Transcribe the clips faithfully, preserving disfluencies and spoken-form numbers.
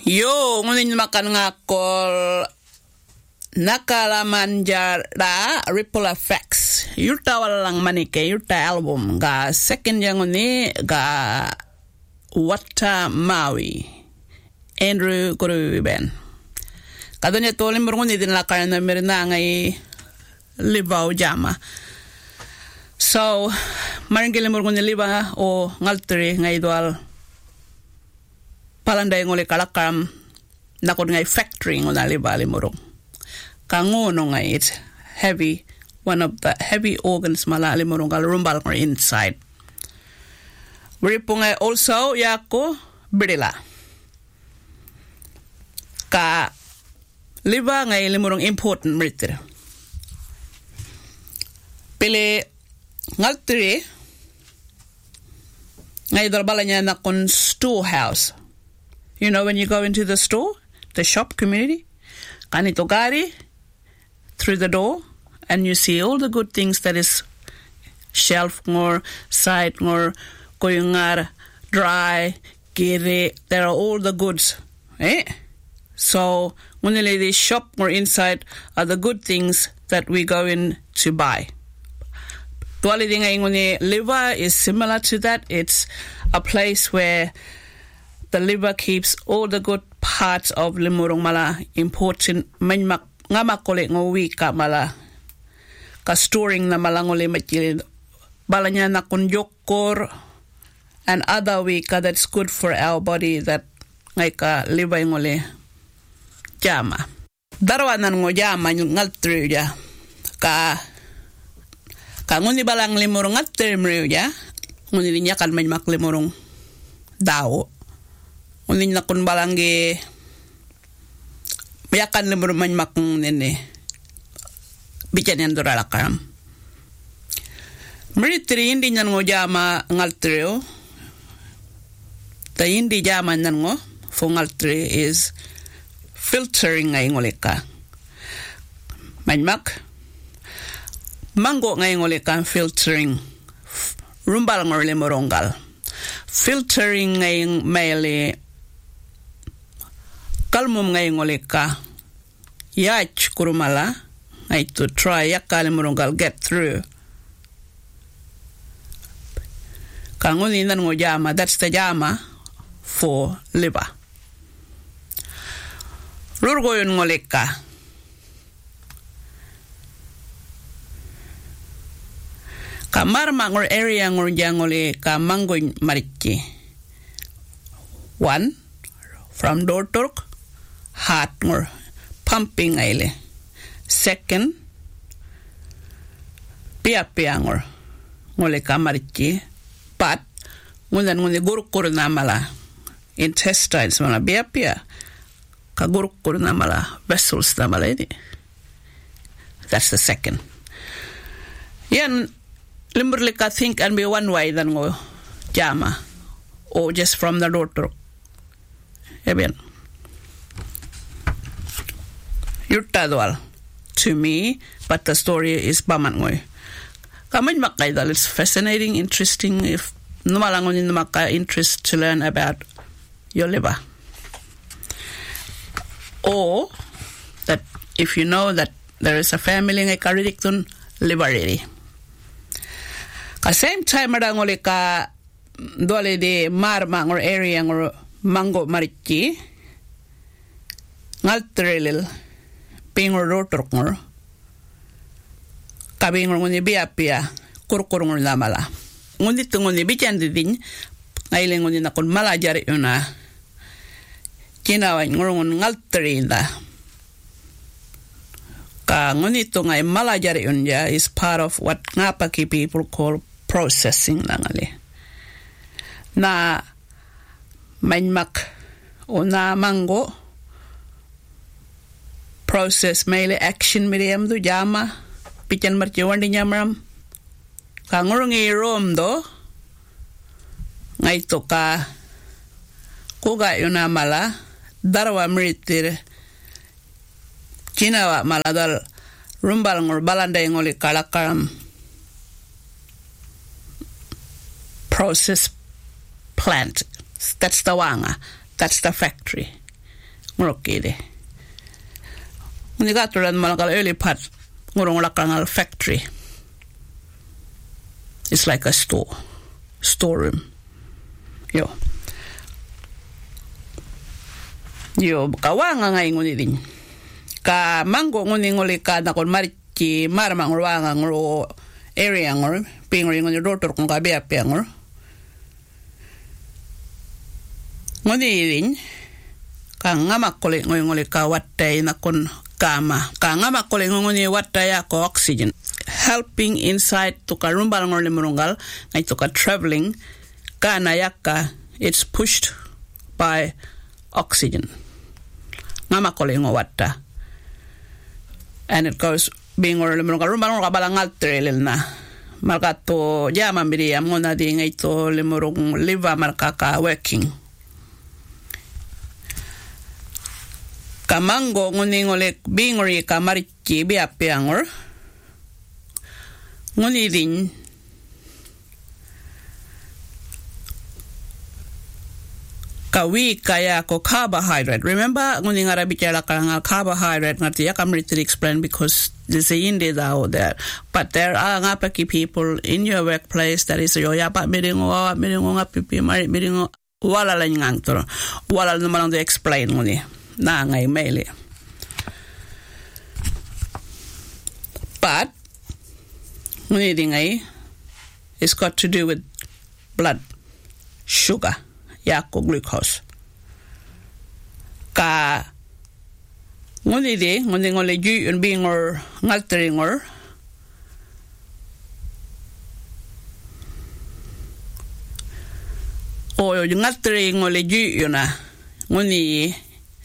Yo, ngunin makan ngakol Nakalamanjara Ripple Effects. Yuta walang manike, yuta album ga second yang nguni ga Wata Maui. Andrew Gruben. Kadonya tolim bernguni din lakaran na mirna ngay libaw jama. So, maringkili murnguni liba o ngaltri ngay dual palanday nguli kalakam nakod ngay factory nguna liba limurong. Kangono ngay it's heavy, one of the heavy organs mala limurong kalurumbal ngor inside. Wiripo ngay also yako birila. Ka liba ngay limurong important meritir. Pili ngaltri ngay dolbalanya na kon storehouse. You know when you go into the store, the shop community, kanito gari through the door, and you see all the good things that is shelf ngor, side ngor, koyungar, dry, kiri, there are all the goods, eh? So when the ladies shop or inside are the good things that we go in to buy. Tuali dinga inguni liver is similar to that. It's a place where the liver keeps all the good parts of limurong mala important manmak ngamakole ngowi ka mala ka storing na malangole machil balanya na kunjokor and other wika that's good for our body that ngay ka liver ngole jama darwanan ngo jama ngaltri ja ka ka ngoni balang limurong ngaltri mriu ja ngoni nyakan manmak limurong daw unin na kun balangge mayakan lemur manmak nene bican yang doralakam meritri indi nyan ngo jama ngaltreo ta indi jama nyan ngo fo ngaltre is filtering ngay ngoleka manmak mango ngay ngoleka filtering rumbal ngorle morongal filtering ngay mele kalmum ngay ngoleka yach kurumala ngay to try yakale murungal get through kanguni nan ngo jama, that's the jama for liver. Lurgo yun ngoleka kamar mangor area ngor jangole ka mangoy marichi one from door turk heart ngor pumping aile. Second, pia pia ngor ngole kamarichi pat ngunan ngune gurukur na mala intestines mala pia pia ka gurukur na mala vessels na mala ini. That's the second. Yan limburlika think and be one way than ngo jama or just from the door turk. Eben. Yurtadwal to me, but the story is bamangoy. Kamay makaidal, it's fascinating, interesting. If numalangon in maka interest to learn about your liver, or that if you know that there is a family ngay karidikton liver ready. Ka same time madangole ka dole de marmang or area or mango marichi ngaltrelil pingor rotor ngor kabingor ngoni biapia kurkur ngor namala ngoni tungoni bican didin ngaile ngoni nakon malajari una kinawan ngor ngon ngaltrela ka ngoni tungai malajari unja is part of what ngapaki people call processing nangali na manmak una mango process maile action medium do jama pican marche wandi nyamram kangurungi rom do ngai toka kuga yuna mala darwa meritir kinawa maladal rumbal ngor balanda ngoli kalakaram process plant. That's the wanga. That's the factory. ngorokide nguni gaturan malakal early part ngorong lakangal factory. It's like a store storeroom. Yo yo kawanga ngai nguni din ka mango nguni ngoli ka nakon marichi marma ngorwanga ngoro area ngor pingri ngoni rotor kung kabe ape ngor ngoni din ka ngama kole ngoi ngoli ka watte nakon kama ka ngama kole ngoni watte ya ko oxygen helping inside to ka rumbal ngor limurungal ngai to ka traveling kana yakka it's pushed by oxygen ngama kole ngo watta and it goes being or limurungal rumbal ngor kabalangal trelel na markato jama mbiri amona di ngai to limurung liva markaka working kamango nguni ngolek bingori kamarichi bi apiangor nguni din kawi kaya ko carbohydrate. Remember nguni ngara bicara kanga carbohydrate ngati ya kamriti explain because there's a inde out there, but there are ngapaki people in your workplace that is yo ya pa miringo miringo ngapipi mari miringo wala la ngantoro wala no malang to explain nguni na ngai mele. But nguni dingai it's got to do with blood sugar yako glucose ka nguni de nguni ngole ju un being or ngaltering or o yo ngaltering ngole ju yuna nguni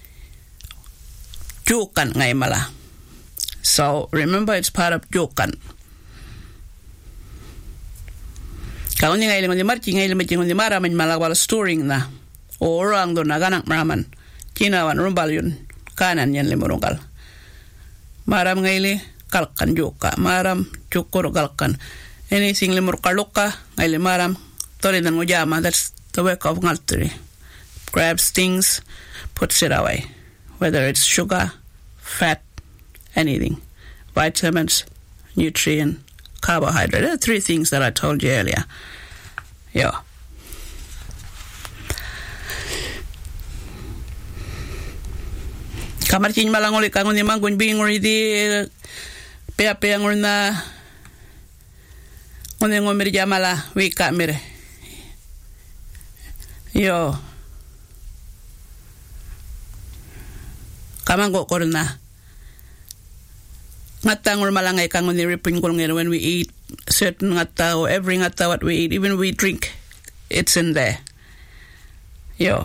jukan ngai mala. So remember it's part of jukan. Kau ni ngai ngoni marchi ngai lemati ngoni mara man malawal storing na orang do naganak maraman kinawan rumbal yun kanan yan lemurungal maram ngai le kalkan joka maram cukur kalkan anything lemur kaluka ngai le maram torinan ngojama. That's the work of ngaltri. Grabs things, puts it away, whether it's sugar, fat, anything, vitamins, nutrient, carbohydrate. There are three things that I told you earlier. Yeah. Kamar chin malangoli kangon ni mangun bingori di pea pea ngorna ngone ngomir jamala wika mire. Yo. Kamango korna. Ngata ngor malangay kangon ni ripin kolnger when we eat certain ngata or every ngata what we eat, even we drink, it's in there. Yo.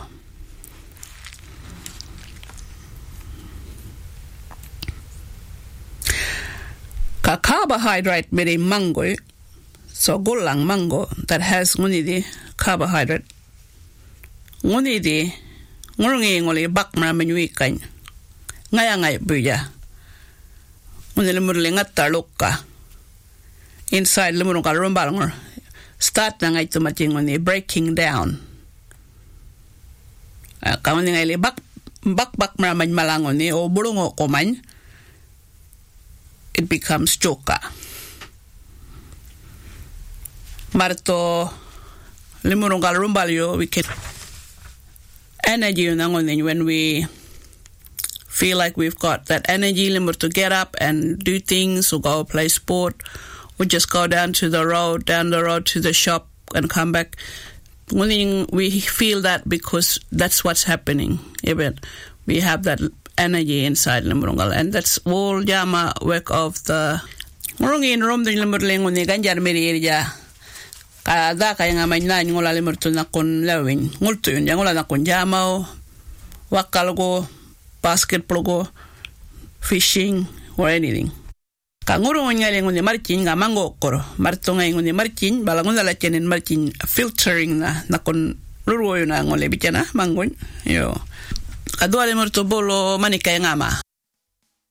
Ka carbohydrate made mango, so gulang mango that has nguni di carbohydrate. Nguni di ngurungi ngoli bak mamenyui kain. Ngaya ngai buya. Nguni lemurle ngata loka. Inside lemurung karumbal ngor. Start na ngai tumati nguni breaking down. Kamu ngai le bak bak bak mameny malangoni o bulungo koman. It becomes joka. Marto lemurung karumbal yo we get energy when we feel like we've got that energy limit to get up and do things or go play sport or just go down to the road, down the road to the shop and come back. We feel that because that's what's happening. Even we have that energy inside limurungal, and that's all jama work of the ngurungin rom din limurling ni ganjar meriya. Kada kaya nga mainlan ngola limurto na kon lawin ngulto yun ngola na kon jamao wakal go basketball go fishing or anything kanguro ngale ngone marchin nga mango koro marto nga ngone marchin balangon la chenen marchin filtering na na kon luro yun na ngole bichana mangon yo kadwa limurto bolo manika ngama